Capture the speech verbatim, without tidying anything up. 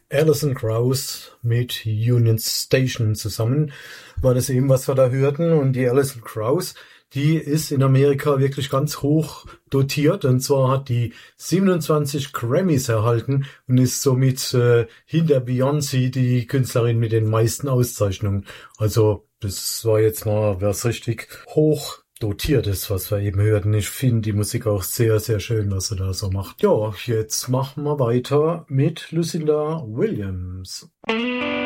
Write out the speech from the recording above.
Alison Krauss mit Union Station zusammen war das eben, was wir da hörten. Und die Alison Krauss, die ist in Amerika wirklich ganz hoch dotiert. Und zwar hat die siebenundzwanzig Grammys erhalten und ist somit äh, hinter Beyoncé die Künstlerin mit den meisten Auszeichnungen. Also das war jetzt mal was richtig hoch dotiert ist, was wir eben hörten. Ich finde die Musik auch sehr, sehr schön, was sie da so macht. Ja, jetzt machen wir weiter mit Lucinda Williams.